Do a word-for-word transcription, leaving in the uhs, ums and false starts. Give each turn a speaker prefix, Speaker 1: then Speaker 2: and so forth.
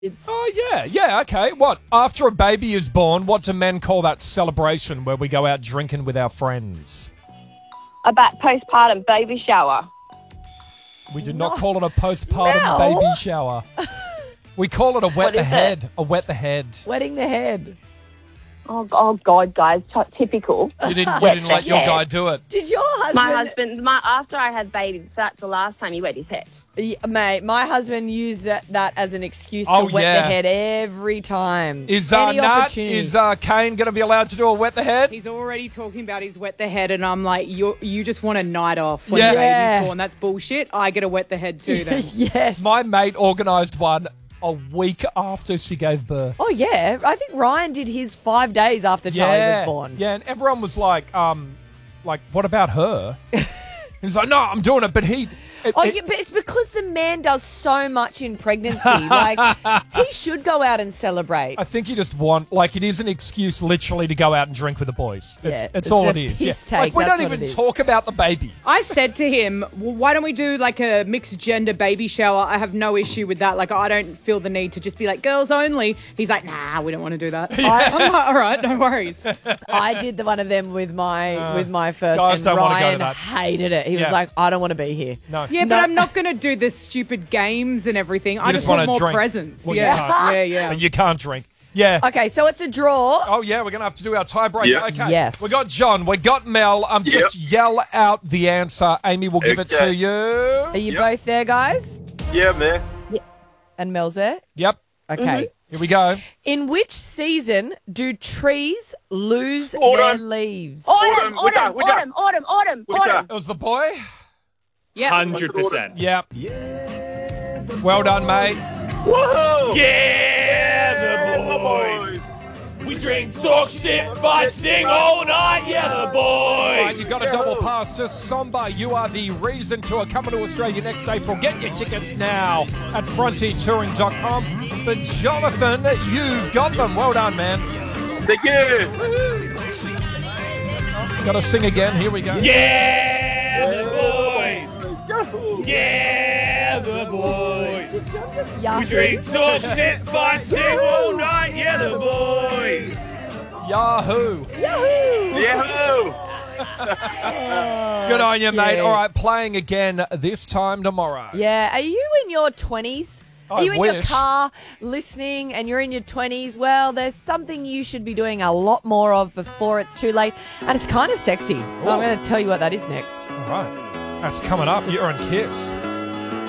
Speaker 1: It's
Speaker 2: Oh, yeah, yeah, okay. What? After a baby is born, what do men call that celebration where we go out drinking with our friends?
Speaker 3: About postpartum baby shower.
Speaker 2: We do not call it a postpartum
Speaker 1: No.
Speaker 2: baby shower. We call it a wet
Speaker 3: What
Speaker 2: the
Speaker 3: is
Speaker 2: head.
Speaker 3: it?
Speaker 2: A wet the head.
Speaker 1: wetting the head.
Speaker 3: Oh, oh God, guys, t- typical.
Speaker 2: You didn't, you
Speaker 3: Wet
Speaker 2: didn't
Speaker 3: the
Speaker 2: let your
Speaker 3: head.
Speaker 2: guy do it.
Speaker 1: Did your husband...
Speaker 3: My husband, my after I had babies, that's the last time he wet his head.
Speaker 1: Yeah, mate, my husband used that, that as an excuse
Speaker 2: Oh,
Speaker 1: to wet
Speaker 2: yeah.
Speaker 1: the head every time.
Speaker 2: Is uh,
Speaker 1: Any
Speaker 2: Nat,
Speaker 1: opportunity.
Speaker 2: is uh, Kane going to be allowed to do a wet the head?
Speaker 4: He's already talking about his wet the head, and I'm like, you you just want a night off when
Speaker 2: Yeah.
Speaker 4: the
Speaker 1: Yeah.
Speaker 4: baby's born. That's bullshit. I get a wet the head too then.
Speaker 1: Yes.
Speaker 2: My mate organised one a week after she gave birth.
Speaker 1: Oh, yeah. I think Ryan did his five days after Charlie
Speaker 2: yeah.
Speaker 1: was born.
Speaker 2: Yeah, and everyone was like, um, like, what about her? He's like, no, I'm doing it, but he... It,
Speaker 1: Oh,
Speaker 2: it-
Speaker 1: yeah, but it's because the man does so much in pregnancy. Like, he should go out and celebrate.
Speaker 2: I think you just want, like, it is an excuse literally to go out and drink with the boys. It's,
Speaker 1: Yeah,
Speaker 2: it's,
Speaker 1: it's
Speaker 2: all
Speaker 1: a
Speaker 2: it is.
Speaker 1: piss
Speaker 2: Yeah. Like,
Speaker 1: take,
Speaker 2: we
Speaker 1: that's
Speaker 2: don't
Speaker 1: what
Speaker 2: even
Speaker 1: it is.
Speaker 2: talk about the baby.
Speaker 4: I said to him, well, why don't we do like a mixed gender baby shower? I have no issue with that. Like, I don't feel the need to just be like, girls only. He's like, nah, we don't want to do that. I, I'm like, all right, no worries.
Speaker 1: I did the one of them with my with my first,
Speaker 2: guys
Speaker 1: and
Speaker 2: don't wanna go to
Speaker 1: Ryan
Speaker 2: that.
Speaker 1: hated it. He
Speaker 2: Yeah.
Speaker 1: was like, I don't want to be here.
Speaker 2: No.
Speaker 4: Yeah,
Speaker 1: No.
Speaker 4: but I'm not going to do the stupid games and everything. I
Speaker 2: You
Speaker 4: just,
Speaker 2: just
Speaker 4: want
Speaker 2: wanna
Speaker 4: more
Speaker 2: drink.
Speaker 4: presents.
Speaker 2: Well, you
Speaker 4: yeah.
Speaker 2: can't.
Speaker 4: yeah, yeah.
Speaker 2: But you can't drink. Yeah.
Speaker 1: Okay, so it's a draw.
Speaker 2: Oh, yeah, we're going to have to do our tiebreaker.
Speaker 5: Yeah.
Speaker 2: Okay.
Speaker 1: Yes.
Speaker 2: We got John. We got Mel. Um, Just yell out the answer. Amy will give it
Speaker 5: Okay.
Speaker 2: to you.
Speaker 1: Are you
Speaker 5: Yep.
Speaker 1: both there, guys?
Speaker 5: Yeah, man.
Speaker 1: And Mel's there?
Speaker 2: Yep.
Speaker 1: Okay.
Speaker 2: Here we go.
Speaker 1: In which season do trees lose their
Speaker 5: Autumn.
Speaker 1: leaves?
Speaker 3: Autumn,
Speaker 5: Autumn, we got-
Speaker 3: autumn,
Speaker 5: we got-
Speaker 3: autumn, autumn, autumn,
Speaker 5: we got-
Speaker 3: autumn.
Speaker 2: It was the boy.
Speaker 4: Yeah.
Speaker 6: Hundred percent.
Speaker 2: Yep. Well done, mate.
Speaker 5: Woohoo!
Speaker 6: Yeah, the boys. We drink dog shit, fight, sting all night. Yeah, the
Speaker 2: Right,
Speaker 6: boys.
Speaker 2: you got a double pass to Somba. You are the reason to come to Australia next April. Get your tickets now at frontier touring dot com. But Jonathan, you've got them. Well done, man.
Speaker 5: Thank you.
Speaker 2: Got to sing again. Here we go.
Speaker 6: Yeah, the boys. Yeah, the boys.
Speaker 1: Did John just
Speaker 6: We
Speaker 1: yuck?
Speaker 6: drink dog shit, fight, sting all night. Yeah, the boys.
Speaker 2: Yahoo.
Speaker 5: Yahoo!
Speaker 2: Good on you, mate.
Speaker 1: gee.
Speaker 2: All right, playing again this time tomorrow.
Speaker 1: Yeah. Are you in your twenties? Are
Speaker 2: I
Speaker 1: you in your
Speaker 2: wish.
Speaker 1: car listening and you're in your twenties? Well, there's something you should be doing a lot more of before it's too late. And it's kind of sexy. So I'm going to tell you what that is next.
Speaker 2: All right. That's coming up. You're on Kiss.